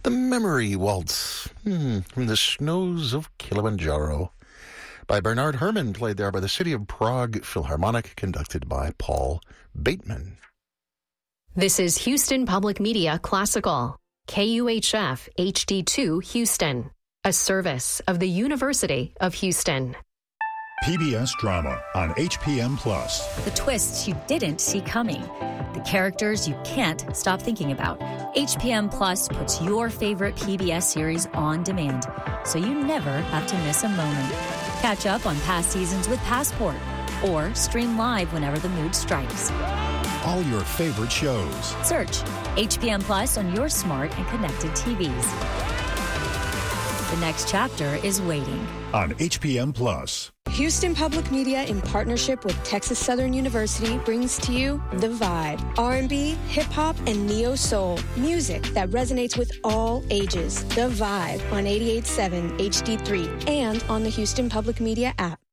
The Memory Waltz from the snows of Kilimanjaro by Bernard Herrmann, played there by the City of Prague Philharmonic, conducted by Paul Bateman. This is Houston Public Media Classical, KUHF HD2 Houston, a service of the University of Houston. PBS drama on HPM Plus. The twists you didn't see coming. The characters you can't stop thinking about. HPM Plus puts your favorite PBS series on demand, so you never have to miss a moment. Catch up on past seasons with Passport, or stream live whenever the mood strikes. All your favorite shows. Search HPM Plus on your smart and connected TVs. The next chapter is waiting. On HPM Plus. Houston Public Media, in partnership with Texas Southern University, brings to you The Vibe. R&B, hip-hop, and neo-soul. Music that resonates with all ages. The Vibe on 88.7 HD3 and on the Houston Public Media app.